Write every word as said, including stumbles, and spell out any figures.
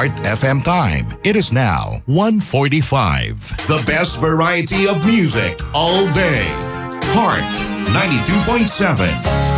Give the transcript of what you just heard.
Heart F M time. It is now one forty-five. The best variety of music all day. Heart ninety-two point seven.